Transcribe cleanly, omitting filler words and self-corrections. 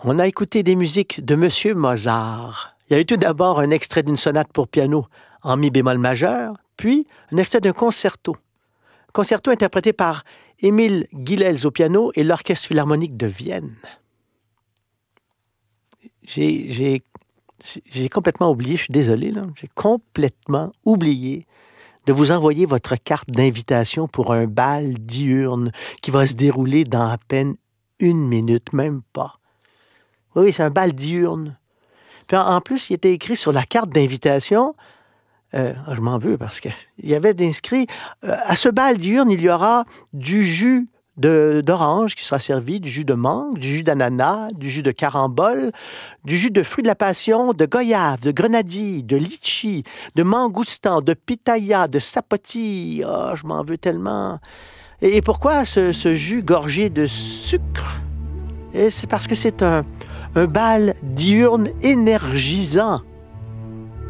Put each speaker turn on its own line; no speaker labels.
On a écouté des musiques de Monsieur Mozart. Il y a eu tout d'abord un extrait d'une sonate pour piano en mi bémol majeur, puis un extrait d'un concerto. Concerto interprété par Émile Guilels au piano et l'Orchestre philharmonique de Vienne. J'ai complètement oublié, je suis désolé, là, j'ai complètement oublié de vous envoyer votre carte d'invitation pour un bal diurne qui va se dérouler dans à peine 1 minute, même pas. Oui, c'est un bal diurne. Puis en plus, il était écrit sur la carte d'invitation, je m'en veux parce qu'il y avait inscrit à ce bal diurne, il y aura du jus d'orange qui sera servi, du jus de mangue, du jus d'ananas, du jus de carambole, du jus de fruits de la passion, de goyave, de grenadille, de litchi, de mangoustan, de pitaya, de sapoti. Oh, je m'en veux tellement. Et pourquoi ce jus gorgé de sucre? Et c'est parce que c'est un bal diurne énergisant.